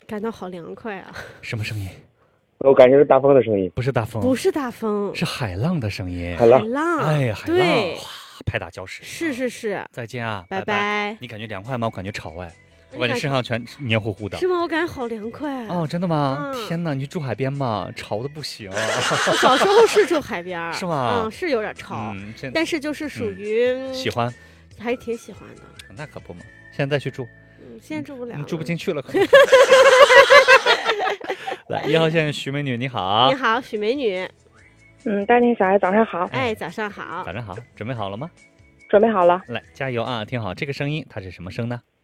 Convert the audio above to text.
感到好凉快啊！ 什么声音？ 我感觉是大风的声音。 不是大风， 不是大风， 是海浪的声音。 海浪海浪。 哎呀，海浪， 对， 哗，拍打礁石。 是。 再见啊， 拜拜拜。 你感觉凉快吗？我感觉潮哎，我你感觉身上全黏糊糊的。 是吗？我感觉好凉快啊！ 哦，真的吗？ 嗯天哪，你去住海边吗？潮的不行。 我小时候是住海边儿， 是吗是有点潮， 现但是就是属于喜欢， 还挺喜欢的。 那可不嘛。现在再去住， 现在住不了， 住不进去了可能。来，1号线徐美女，你好。 你好，许美女。 丹妮小爱，早上好。 哎，早上好。 早上好，准备好了吗？ 准备好了。 来，加油啊！听好，这个声音它是什么声呢？